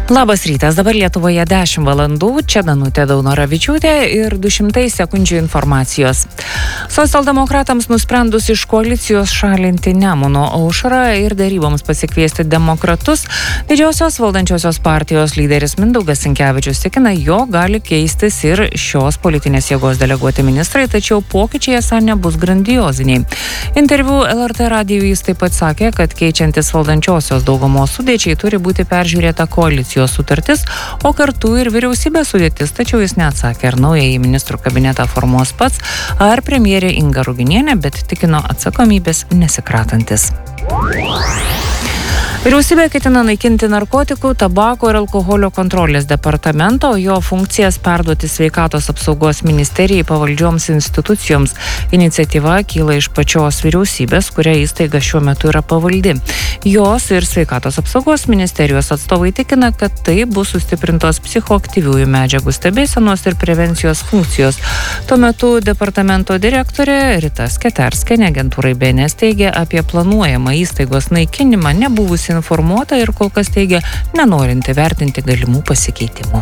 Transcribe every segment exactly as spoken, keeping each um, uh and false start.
Labas rytas, dabar Lietuvoje dešimt valandų, čia Danutė Daunoravičiūtė ir du šimtai sekundžių informacijos. Socialdemokratams nusprendus iš koalicijos šalinti Nemuno aušrą ir daryboms pasikviesti demokratus, didžiosios valdančiosios partijos lyderis Mindaugas Sinkevičius tikina, jo gali keistis ir šios politinės jėgos deleguoti ministrai, tačiau pokyčiai esą nebus grandioziniai. Interviu L R T radijui jis taip pat sakė, kad keičiantis valdančiosios daugumos sudėčiai turi būti peržiūrėta koalicijos sutartis, o kartu ir vyriausybės sudėtis, tačiau jis neatsakė, ar naująjį ministrų kabinetą formuos pats, ar premjerė Inga Ruginienė, bet tikino atsakomybės nesikratantis. Vyriausybė ketina naikinti narkotikų, tabako ir alkoholio kontrolės departamento, jo funkcijas perduoti sveikatos apsaugos ministerijai pavaldžioms institucijoms. Iniciatyva kyla iš pačios vyriausybės, kuria įstaiga šiuo metu yra pavaldi. Jos ir sveikatos apsaugos ministerijos atstovai tikina, kad tai bus sustiprintos psichoaktyviųjų medžiagų stebėsenos ir prevencijos funkcijos. Tuo metu departamento direktorė Rita Sketerskienė agentūrai B N S teigia apie planuojamą įstaigos naikinimą nebuvusi informuota ir kol kas teigia nenorinti vertinti galimų pasikeitimų.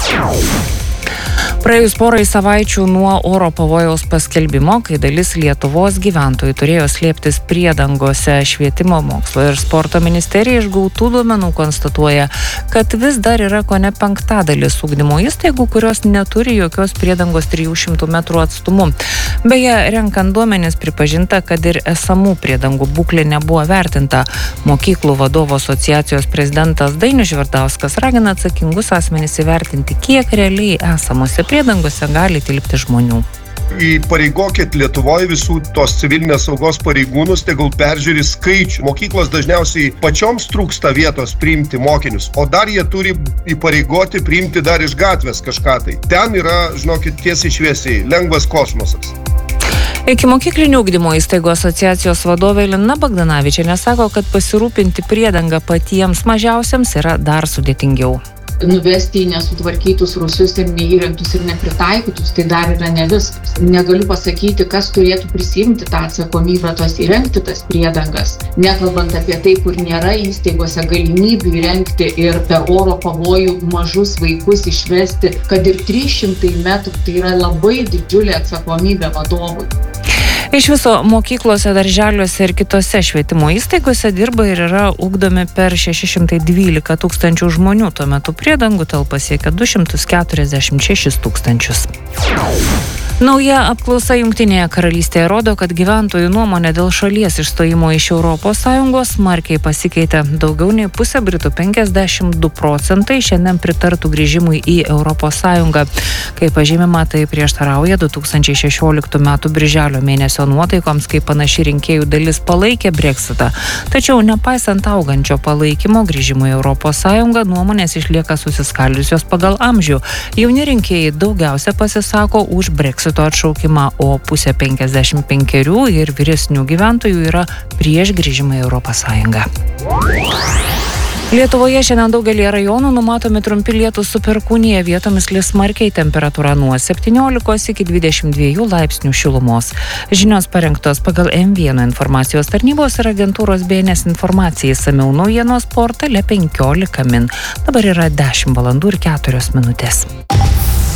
Praėjus porai savaičių nuo oro pavojaus paskelbimo, kai dalis Lietuvos gyventojų turėjo slėptis priedangose, švietimo, mokslo ir sporto ministerija iš gautų duomenų konstatuoja, kad vis dar yra kone penktadalis ugdymo įstaigų, kurios neturi jokios priedangos trijų šimtų metrų atstumu. Beje, renkant duomenis pripažinta, kad ir esamų priedangų būklė nebuvo vertinta. Mokyklų vadovų asociacijos prezidentas Dainius Žvirdauskas ragina atsakingus asmenis įvertinti, kiek realiai esamose priedangose gali tilpti žmonių. Įpareigokit Lietuvoje visų tos civilinės saugos pareigūnus, tegul peržiūri skaičių. Mokyklos dažniausiai pačioms trūksta vietos priimti mokinius, o dar jie turi įpareigoti priimti dar iš gatvės kažką tai. Ten yra, žinokit, tiesiai šviesiai, lengvas kosmosas. Ikimokyklinio ugdymo įstaigų asociacijos vadovė Lina Bagdanavičienė sako, kad pasirūpinti priedangą patiems mažiausiams yra dar sudėtingiau. Nuvesti į nesutvarkytus rūsius ir neįrengtus ir nepritaikytus, tai dar yra ne viskas. Negaliu pasakyti, kas turėtų prisimti tą atsakomybę tos įrengti tas priedangas. Nekalbant apie tai, kur nėra įstaigose galimybių įrengti ir per oro pavojų mažus vaikus išvesti, kad ir trys šimtai metrų, tai yra labai didžiulė atsakomybė vadovui. Iš viso mokyklose, darželiuose ir kitose švietimo įstaigose dirba ir yra ugdomi per šeši šimtai dvylika tūkstančių žmonių, tuo metu priedangų talpa siekia du šimtus keturiasdešimt šešis tūkstančius. Nauja apklausa Jungtinėje karalystėje rodo, kad gyventojų nuomonė dėl šalies išstojimo iš Europos Sąjungos smarkiai pasikeitė. Daugiau nei pusė Britų, penkiasdešimt du procentai, šiandien pritartų grįžimui į Europos Sąjungą. Kaip pažymima, tai prieštarauja du tūkstančiai šešioliktų metų birželio mėnesio nuotaikoms, kai panaši rinkėjų dalis palaikė Brexitą. Tačiau nepaisant augančio palaikymo grįžimui į Europos Sąjungą, nuomonės išlieka susiskaldžiusios pagal amžių. Jauni rinkėjai daugiausia pasisako už Brexitą atšaukimą, o pusė penkiasdešimt penkerių ir vyresnių gyventojų yra prieš grįžimą į Europos Sąjungą. Lietuvoje šiandien daugelį rajonų numatomi trumpi lietūs su perkūnija, vietomis lis smarkiai, temperatūra nuo septyniolikos iki dvidešimt dviejų laipsnių šilumos. Žinios parengtos pagal M vienas informacijos tarnybos ir agentūros B N S informacijai, išsamiau naujienos portale penkiolika min. Dabar yra dešimt valandų ir keturios minutės.